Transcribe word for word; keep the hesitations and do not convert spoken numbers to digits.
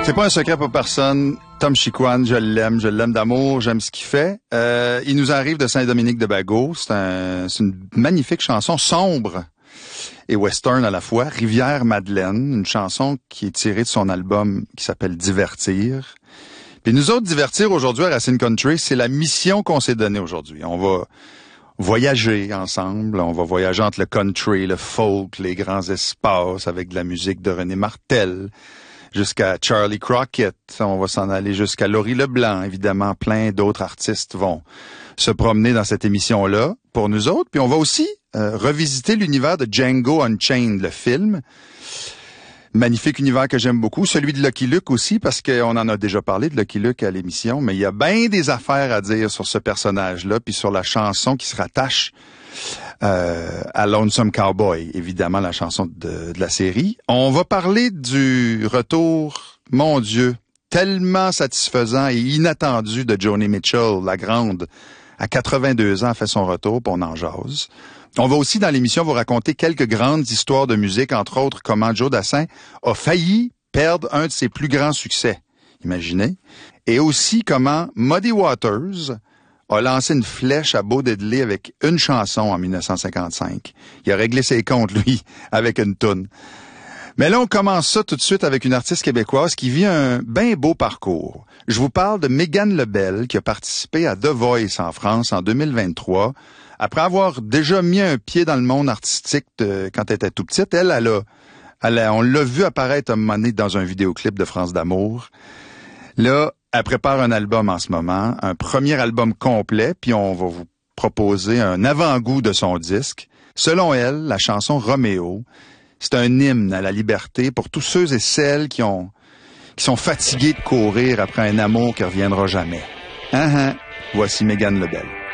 C'est pas un secret pour personne. Tom Chicoine, je l'aime, je l'aime d'amour, j'aime ce qu'il fait. Euh, il nous arrive de Saint-Dominique-de-Bagot. C'est un, c'est une magnifique chanson, sombre et western à la fois. Rivière-Madeleine, une chanson qui est tirée de son album qui s'appelle Divertir. Puis nous autres, Divertir aujourd'hui à Racine Country, c'est la mission qu'on s'est donnée aujourd'hui. On va voyager ensemble, on va voyager entre le country, le folk, les grands espaces avec de la musique de René Martel, jusqu'à Charlie Crockett, on va s'en aller jusqu'à Laurie Leblanc, évidemment, plein d'autres artistes vont se promener dans cette émission-là pour nous autres. Puis on va aussi euh, revisiter l'univers de Django Unchained, le film. Magnifique univers que j'aime beaucoup. Celui de Lucky Luke aussi, parce qu'on en a déjà parlé de Lucky Luke à l'émission, mais il y a bien des affaires à dire sur ce personnage-là, puis sur la chanson qui se rattache euh, à Lonesome Cowboy, évidemment la chanson de, de la série. On va parler du retour, mon Dieu, tellement satisfaisant et inattendu de Joni Mitchell, la grande, à quatre-vingt-deux ans, a fait son retour, puis on en jase. On va aussi, dans l'émission, vous raconter quelques grandes histoires de musique, entre autres, comment Joe Dassin a failli perdre un de ses plus grands succès. Imaginez. Et aussi comment Muddy Waters a lancé une flèche à Bo Diddley avec une chanson en dix-neuf cent cinquante-cinq. Il a réglé ses comptes, lui, avec une toune. Mais là, on commence ça tout de suite avec une artiste québécoise qui vit un bien beau parcours. Je vous parle de Mégane Lebel, qui a participé à The Voice en France en deux mille vingt-trois. Après avoir déjà mis un pied dans le monde artistique de, quand elle était tout petite, elle, elle a, elle a, on l'a vu apparaître un moment donné dans un vidéoclip de France d'amour. Là, elle prépare un album en ce moment, un premier album complet, puis on va vous proposer un avant-goût de son disque. Selon elle, la chanson Roméo, c'est un hymne à la liberté pour tous ceux et celles qui ont, qui sont fatigués de courir après un amour qui reviendra jamais. Hein, hein. Voici Mégane Lebel.